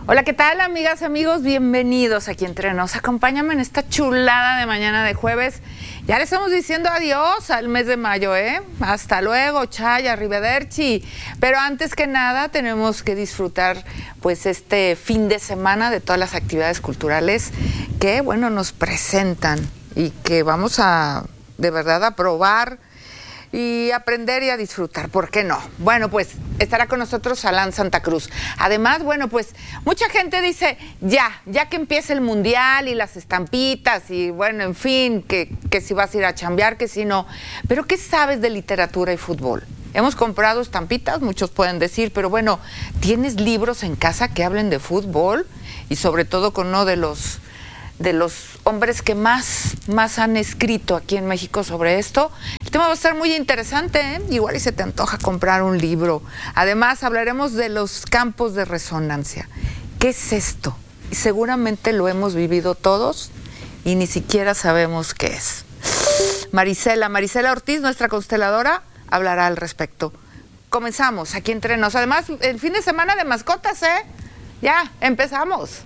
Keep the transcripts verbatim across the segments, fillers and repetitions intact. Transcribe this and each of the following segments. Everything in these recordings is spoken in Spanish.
Hola, ¿qué tal, amigas, amigos? Bienvenidos aquí entre nos. Acompáñame en esta chulada de mañana de jueves. Ya le estamos diciendo adiós al mes de mayo, ¿eh? Hasta luego, chaya, arrivederci. Pero antes que nada tenemos que disfrutar pues este fin de semana de todas las actividades culturales que, bueno, nos presentan y que vamos a, de verdad, a probar y aprender y a disfrutar, ¿por qué no? Bueno, pues estará con nosotros Alan Santa Cruz. Además, bueno, pues mucha gente dice, ya, ya que empiece el mundial y las estampitas y bueno, en fin, que, que si vas a ir a chambear, que si no. Pero ¿qué sabes de literatura y fútbol? Hemos comprado estampitas, muchos pueden decir, pero bueno, ¿tienes libros en casa que hablen de fútbol? Y sobre todo con uno de los de los hombres que más, más han escrito aquí en México sobre esto. El tema va a estar muy interesante, ¿eh? Igual y se te antoja comprar un libro. Además, hablaremos de los campos de resonancia. ¿Qué es esto? Y seguramente lo hemos vivido todos y ni siquiera sabemos qué es. Marisela, Marisela Ortiz, nuestra consteladora, hablará al respecto. Comenzamos aquí entre nos. Además, el fin de semana de mascotas, ¿eh? Ya, empezamos.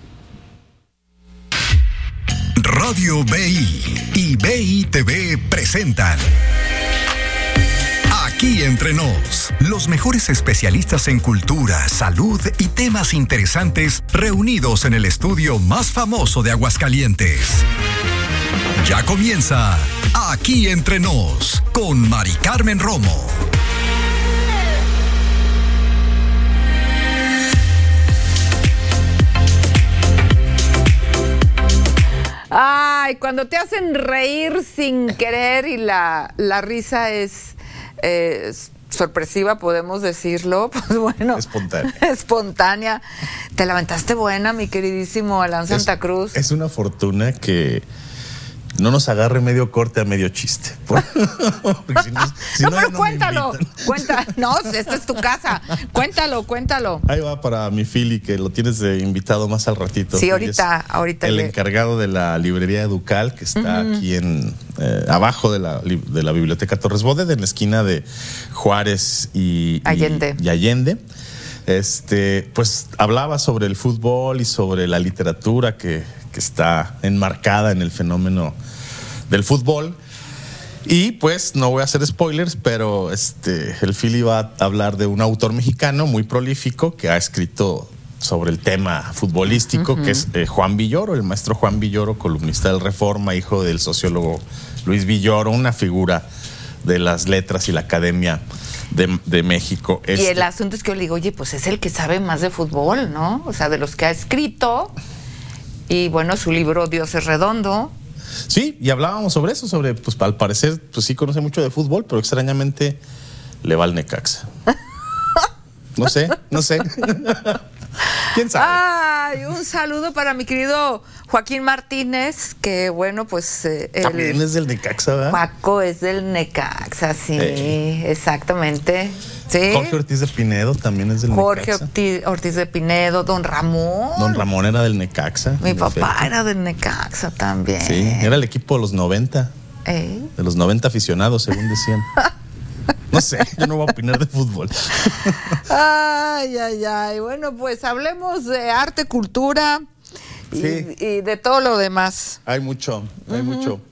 Radio B I y B I T V presentan Aquí Entre Nos, los mejores especialistas en cultura, salud y temas interesantes reunidos en el estudio más famoso de Aguascalientes. Ya comienza Aquí Entre Nos con Mari Carmen Romo. Ay, cuando te hacen reír sin querer y la, la risa es, eh, sorpresiva, podemos decirlo, pues bueno. Espontánea. Espontánea. Te la aventaste buena, mi queridísimo Alan Santa es, Cruz. Es una fortuna que no nos agarre medio corte a medio chiste. si no, si no, no, pero no cuéntalo. Cuenta, no, esta es tu casa. Cuéntalo, cuéntalo. Ahí va para mi Fili, que lo tienes de invitado más al ratito. Sí, ahorita, ahorita. El le... encargado de la librería Educal, que está uh-huh. aquí en eh, abajo de la, de la biblioteca Torres Bodet, en la esquina de Juárez y Allende. Y, y Allende. Este, pues hablaba sobre el fútbol y sobre la literatura que, que está enmarcada en el fenómeno del fútbol. Y pues no voy a hacer spoilers, pero este, el Philly va a hablar de un autor mexicano muy prolífico que ha escrito sobre el tema futbolístico, uh-huh. que es eh, Juan Villoro, el maestro Juan Villoro, columnista del Reforma, hijo del sociólogo Luis Villoro, una figura de las letras y la academia de, de México. Este... Y el asunto es que yo le digo, oye, pues es el que sabe más de fútbol, ¿no? O sea, de los que ha escrito. Y bueno, su libro Dios es redondo. Sí, y hablábamos sobre eso, sobre, pues al parecer, pues sí conoce mucho de fútbol, pero extrañamente le va al Necaxa. No sé, no sé. ¿Quién sabe? Ay, un saludo para mi querido Joaquín Martínez, que bueno, pues... Eh, el También es del Necaxa, ¿verdad? Paco es del Necaxa, sí, eh. exactamente. Sí. Jorge Ortiz de Pinedo también es del Jorge Necaxa. Jorge Ortiz de Pinedo, don Ramón. Don Ramón era del Necaxa. Mi papá efecto. era del Necaxa también. Sí, era el equipo de los noventa. ¿Eh? De los noventa aficionados, según decían. No sé, yo no voy a opinar de fútbol. Ay, ay, ay. Bueno, pues hablemos de arte, cultura y, sí. y de todo lo demás. Hay mucho, hay uh-huh. mucho.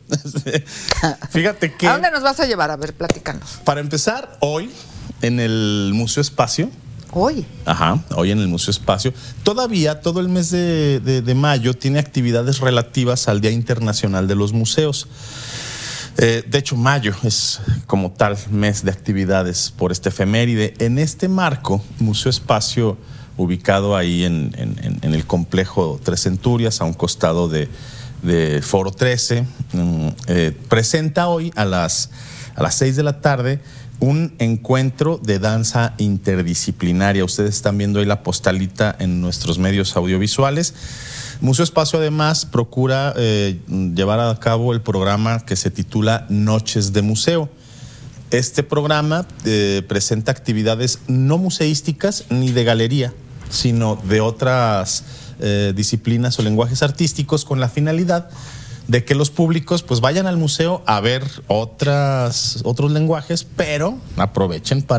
Fíjate que... ¿A dónde nos vas a llevar? A ver, platícanos. Para empezar, hoy, en el Museo Espacio. ¿Hoy? Ajá, hoy en el Museo Espacio. Todavía, todo el mes de, de, de mayo tiene actividades relativas al Día Internacional de los Museos. Eh, de hecho, mayo es como tal mes de actividades por este efeméride. En este marco, Museo Espacio, ubicado ahí en, en, en el complejo Tres Centurias, a un costado de, de Foro trece, eh, presenta hoy a las, a las seis de la tarde un encuentro de danza interdisciplinaria. Ustedes están viendo ahí la postalita en nuestros medios audiovisuales. Museo Espacio además procura eh, llevar a cabo el programa que se titula Noches de Museo. Este programa eh, presenta actividades no museísticas ni de galería, sino de otras eh, disciplinas o lenguajes artísticos, con la finalidad de que los públicos pues vayan al museo a ver otras, otros lenguajes, pero aprovechen para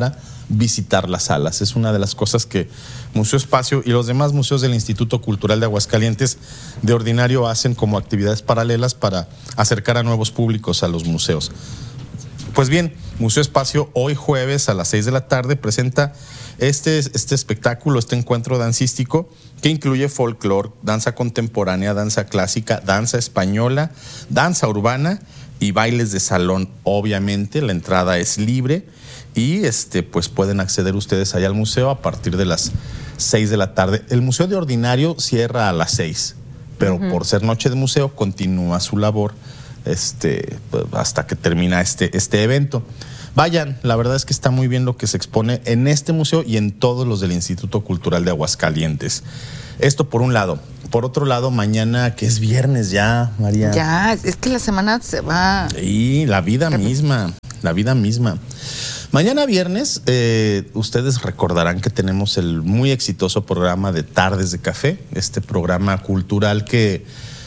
visitar las salas. Es una de las cosas que Museo Espacio y los demás museos del Instituto Cultural de Aguascalientes de ordinario hacen como actividades paralelas para acercar a nuevos públicos a los museos. Pues bien, Museo Espacio hoy jueves a las seis de la tarde presenta este, este espectáculo, este encuentro dancístico que incluye folclore, danza contemporánea, danza clásica, danza española, danza urbana y bailes de salón. Obviamente la entrada es libre y este, pues pueden acceder ustedes allá al museo a partir de las seis de la tarde. El museo de ordinario cierra a las seis, pero uh-huh. por ser noche de museo continúa su labor este, hasta que termina este, este evento. Vayan, la verdad es que está muy bien lo que se expone en este museo y en todos los del Instituto Cultural de Aguascalientes. Esto por un lado. Por otro lado, mañana, que es viernes ya, María. Ya, es que la semana se va. Y la vida misma, la vida misma. Mañana viernes, eh, ustedes recordarán que tenemos el muy exitoso programa de Tardes de Café, este programa cultural que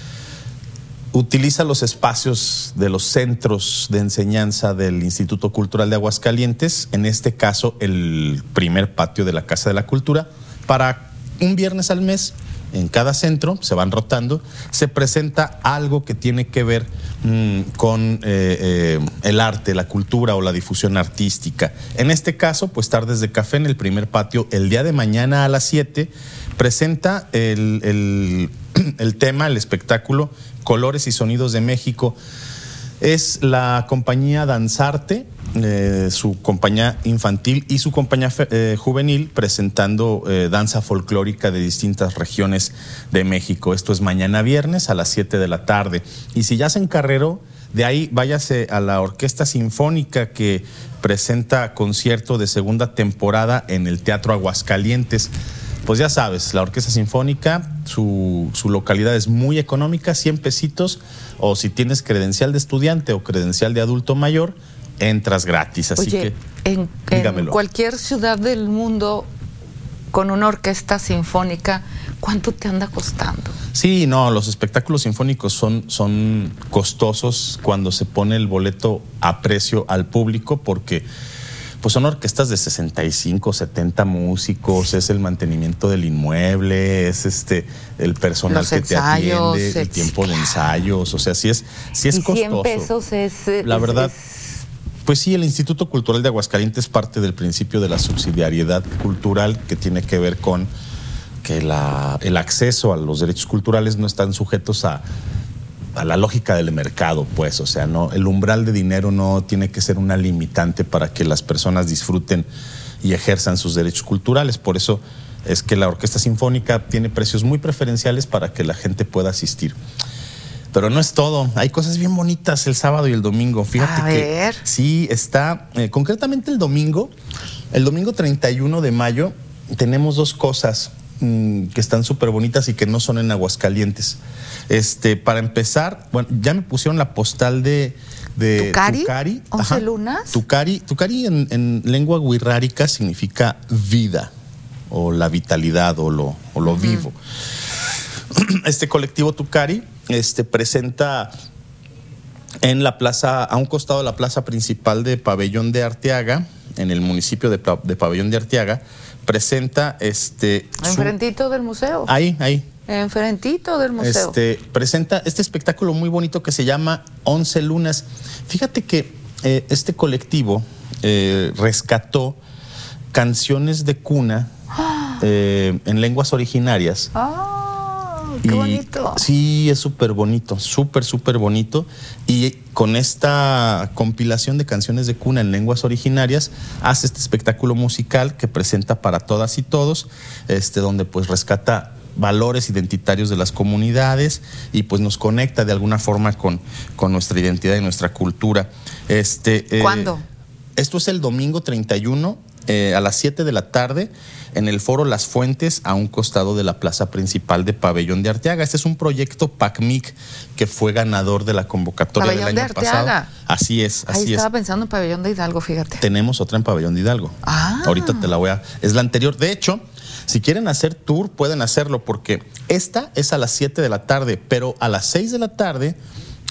utiliza los espacios de los centros de enseñanza del Instituto Cultural de Aguascalientes, en este caso el primer patio de la Casa de la Cultura, para un viernes al mes. En cada centro, se van rotando, se presenta algo que tiene que ver mmm, con eh, eh, el arte, la cultura o la difusión artística. En este caso, pues Tardes de Café en el primer patio, el día de mañana a las siete, presenta el, el, el tema, el espectáculo Colores y Sonidos de México. Es la compañía Danzarte, eh, su compañía infantil y su compañía fe, eh, juvenil presentando eh, danza folclórica de distintas regiones de México. Esto es mañana viernes a las siete de la tarde. Y si ya se encarreró, de ahí váyase a la Orquesta Sinfónica que presenta concierto de segunda temporada en el Teatro Aguascalientes. Pues ya sabes, la Orquesta Sinfónica, su, su localidad es muy económica, cien pesitos, o si tienes credencial de estudiante o credencial de adulto mayor, entras gratis. Así Oye, que, en, en cualquier ciudad del mundo con una orquesta sinfónica, ¿cuánto te anda costando? Sí, no, los espectáculos sinfónicos son, son costosos cuando se pone el boleto a precio al público, porque pues son orquestas de sesenta y cinco, setenta músicos, es el mantenimiento del inmueble, es este el personal Los que ensayos, te atiende, el tiempo de ensayos, o sea, sí es, sí es y costoso. cien pesos es... La es, verdad, es... pues sí, el Instituto Cultural de Aguascalientes parte del principio de la subsidiariedad cultural, que tiene que ver con que la, el acceso a los derechos culturales no están sujetos a a la lógica del mercado, pues, o sea, no, el umbral de dinero no tiene que ser una limitante para que las personas disfruten y ejerzan sus derechos culturales. Por eso es que la Orquesta Sinfónica tiene precios muy preferenciales para que la gente pueda asistir. Pero no es todo, hay cosas bien bonitas el sábado y el domingo. Fíjate a que ver. sí está, eh, concretamente el domingo, el domingo treinta y uno de mayo, tenemos dos cosas mmm, que están súper bonitas y que no son en Aguascalientes. Este, para empezar, bueno, ya me pusieron la postal de, de ¿Tucari? Tucari. ¿once lunas? Tucari, Tucari en, en lengua wixárika significa vida, o la vitalidad, o lo, o lo uh-huh. vivo. Este colectivo Tucari este, presenta en la plaza, a un costado de la plaza principal de Pabellón de Arteaga, en el municipio de, de Pabellón de Arteaga, presenta este. Enfrentito su, del museo. Ahí, ahí. Enfrentito del museo. Este, presenta este espectáculo muy bonito que se llama Once Lunas. Fíjate que eh, este colectivo eh, rescató canciones de cuna eh, en lenguas originarias. ¡Ah! ¡Qué y, bonito! Sí, es súper bonito, súper, súper bonito. Y con esta compilación de canciones de cuna en lenguas originarias, hace este espectáculo musical que presenta para todas y todos, este, donde pues rescata valores identitarios de las comunidades y pues nos conecta de alguna forma con, con nuestra identidad y nuestra cultura. Este, ¿Cuándo? Eh, esto es el domingo treinta y uno eh, a las siete de la tarde en el foro Las Fuentes, a un costado de la plaza principal de Pabellón de Arteaga. Este es un proyecto PACMIC que fue ganador de la convocatoria del año de Arteaga. pasado. Así es, así Ahí es. estaba pensando en Pabellón de Hidalgo, fíjate. Tenemos otra en Pabellón de Hidalgo. Ah. Ahorita te la voy a... Es la anterior. De hecho, si quieren hacer tour, pueden hacerlo, porque esta es a las siete de la tarde, pero a las seis de la tarde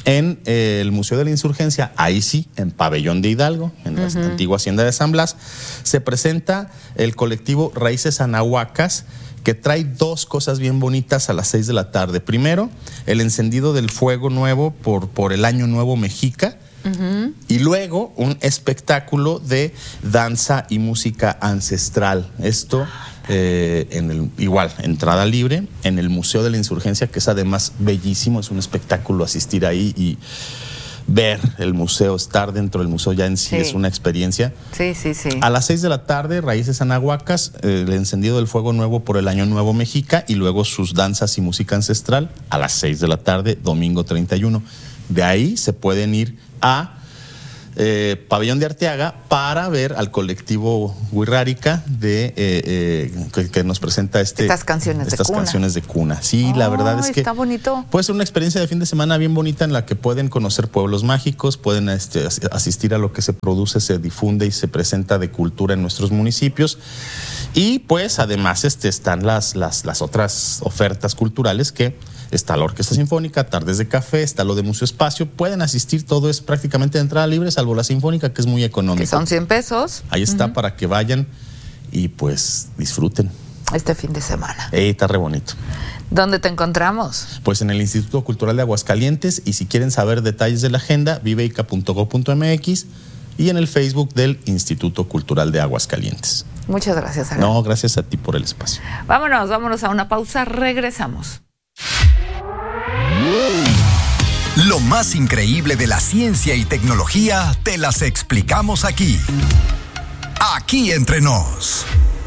En eh, el Museo de la Insurgencia, ahí sí, en Pabellón de Hidalgo, en la uh-huh. antigua hacienda de San Blas, se presenta el colectivo Raíces Anahuacas, que trae dos cosas bien bonitas a las seis de la tarde. Primero, el encendido del fuego nuevo por, por el Año Nuevo Mexica. Uh-huh. Y luego un espectáculo de danza y música ancestral. Esto eh, en el, igual, entrada libre en el Museo de la Insurgencia, que es además bellísimo. Es un espectáculo asistir ahí y ver el museo, estar dentro del museo ya en sí, sí. es una experiencia. Sí, sí, sí. A las seis de la tarde, Raíces Anahuacas, eh, el encendido del fuego nuevo por el Año Nuevo Mexica, y luego sus danzas y música ancestral a las seis de la tarde, domingo treinta y uno. De ahí se pueden ir a eh, Pabellón de Arteaga para ver al colectivo Huirrárica de eh, eh, que, que nos presenta este, estas canciones estas de cuna. canciones de cuna. Sí, oh, la verdad es que está bonito. Puede ser una experiencia de fin de semana bien bonita en la que pueden conocer pueblos mágicos, pueden este, asistir a lo que se produce, se difunde y se presenta de cultura en nuestros municipios. Y pues además este, están las, las, las otras ofertas culturales, que está la Orquesta Sinfónica, Tardes de Café, está lo de Museo Espacio. Pueden asistir, todo es prácticamente de entrada libre, salvo la Sinfónica, que es muy económica. Que son cien pesos. Ahí está, uh-huh. para que vayan y pues disfruten. Este fin de semana. Eh, está re bonito. ¿Dónde te encontramos? Pues en el Instituto Cultural de Aguascalientes, y si quieren saber detalles de la agenda, viveica punto gob punto mx, y en el Facebook del Instituto Cultural de Aguascalientes. Muchas gracias, Alan. No, gracias a ti por el espacio. Vámonos, vámonos a una pausa, regresamos. Lo más increíble de la ciencia y tecnología te las explicamos aquí. Aquí entre nos.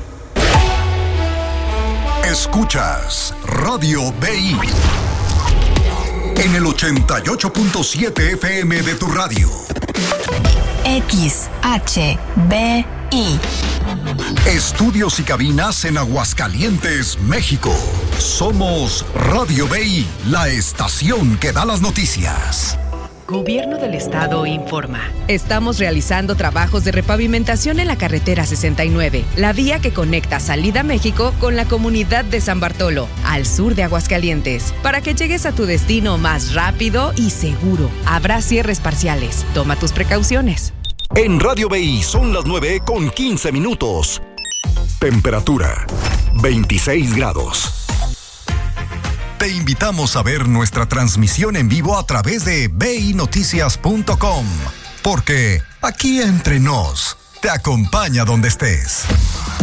Escuchas Radio B I en el ochenta y ocho punto siete F M de tu radio. X H B I. Estudios y cabinas en Aguascalientes, México. Somos Radio B I, la estación que da las noticias. Gobierno del Estado informa. Estamos realizando trabajos de repavimentación en la carretera sesenta y nueve, la vía que conecta Salida México con la comunidad de San Bartolo, al sur de Aguascalientes, para que llegues a tu destino más rápido y seguro. Habrá cierres parciales. Toma tus precauciones. En Radio B I son las nueve con quince minutos. Temperatura veintiséis grados. Te invitamos a ver nuestra transmisión en vivo a través de b i noticias punto com, porque aquí entre nos te acompaña donde estés.